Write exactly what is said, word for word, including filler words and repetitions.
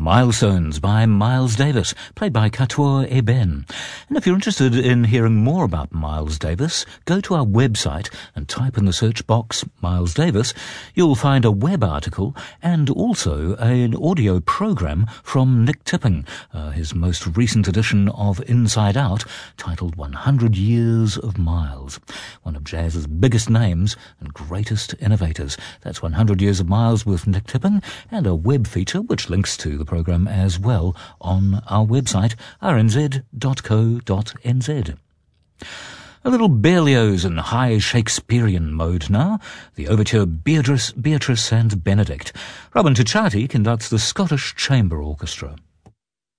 Milestones by Miles Davis, played by Katoa Eben. And if you're interested in hearing more about Miles Davis, go to our website and type in the search box Miles Davis. You'll find a web article and also an audio program from Nick Tipping, uh, his most recent edition of Inside Out, titled one hundred years of Miles. One of jazz's biggest names and greatest innovators. That's one hundred years of Miles with Nick Tipping, and a web feature which links to the program as well on our website, r n z dot co dot n z. A little Berlioz in high Shakespearean mode now, the overture Beatrice, Beatrice and Benedict. Robin Tuchati conducts the Scottish Chamber Orchestra.